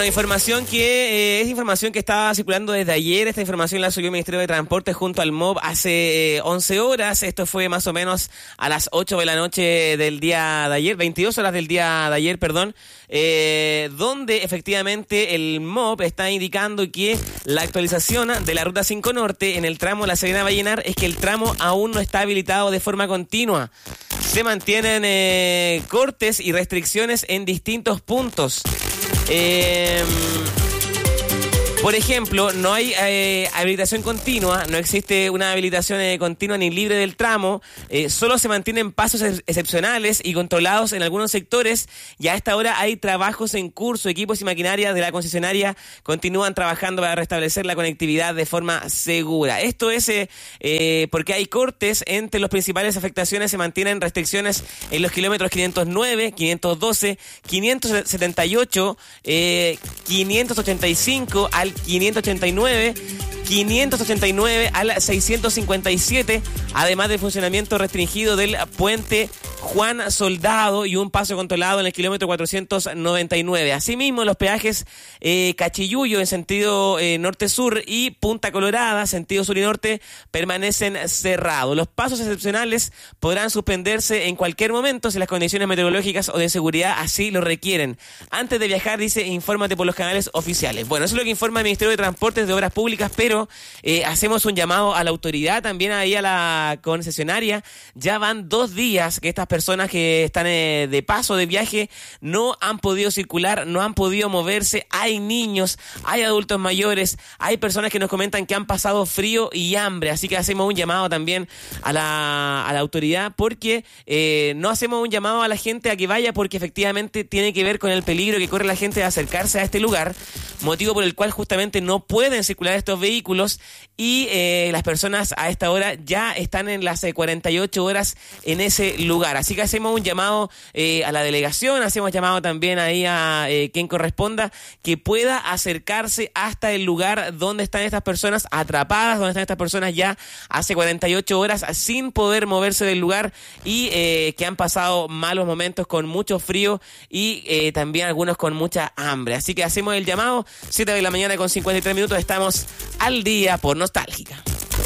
información que es información que estaba circulando desde ayer. Esta información la subió el Ministerio de Transporte junto al MOB hace 11 horas. Esto fue más o menos a las 8 de la noche del día de ayer, 22 horas del día de ayer, perdón, donde efectivamente el MOB está indicando que la actualización de la Ruta 5 Norte en el tramo La Serena-Vallenar es que el tramo aún no está habilitado de forma continua. Se mantienen cortes y restricciones en distintos puntos. Por ejemplo, no hay habilitación continua, no existe una habilitación continua ni libre del tramo, solo se mantienen pasos excepcionales y controlados en algunos sectores, y a esta hora hay trabajos en curso. Equipos y maquinaria de la concesionaria continúan trabajando para restablecer la conectividad de forma segura. Esto es porque hay cortes. Entre las principales afectaciones se mantienen restricciones en los kilómetros 509, 512, 578, 585 al 589, 589 al 657, además del funcionamiento restringido del puente Juan Soldado y un paso controlado en el kilómetro 499. Asimismo, los peajes Cachiyuyo en sentido norte-sur y Punta Colorada, sentido sur y norte, permanecen cerrados. Los pasos excepcionales podrán suspenderse en cualquier momento si las condiciones meteorológicas o de seguridad así lo requieren. Antes de viajar, dice, infórmate por los canales oficiales. Bueno, eso es lo que informa el Ministerio de Transportes de Obras Públicas, pero hacemos un llamado a la autoridad, también ahí a la concesionaria. Ya van 2 días que estas personas que están de paso, de viaje, no han podido circular, no han podido moverse. Hay niños, hay adultos mayores, hay personas que nos comentan que han pasado frío y hambre, así que hacemos un llamado también a la autoridad, porque no hacemos un llamado a la gente a que vaya porque efectivamente tiene que ver con el peligro que corre la gente de acercarse a este lugar, motivo por el cual justamente no pueden circular estos vehículos, y las personas a esta hora ya están en las 48 horas en ese lugar. Así que hacemos un llamado a la delegación, hacemos llamado también ahí a quien corresponda que pueda acercarse hasta el lugar donde están estas personas atrapadas, donde están estas personas ya hace 48 horas sin poder moverse del lugar, y que han pasado malos momentos con mucho frío y también algunos con mucha hambre. Así que hacemos el llamado, 7 de la mañana con 53 minutos, estamos al día por Nostálgica.